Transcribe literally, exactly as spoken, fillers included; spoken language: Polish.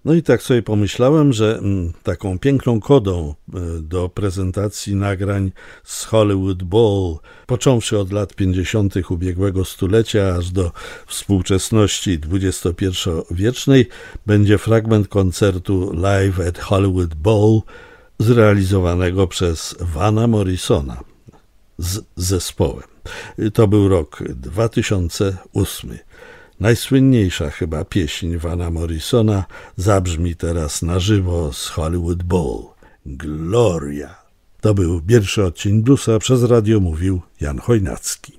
No i tak sobie pomyślałem, że taką piękną kodą do prezentacji nagrań z Hollywood Bowl, począwszy od lat pięćdziesiątych ubiegłego stulecia aż do współczesności dwudziestopierwowiecznej, będzie fragment koncertu Live at Hollywood Bowl zrealizowanego przez Vana Morrisona z zespołem. To był rok dwa tysiące ósmy. Najsłynniejsza chyba pieśń Vana Morrisona zabrzmi teraz na żywo z Hollywood Bowl. Gloria. To był pierwszy odcinek Bluesa, przez radio mówił Jan Chojnacki.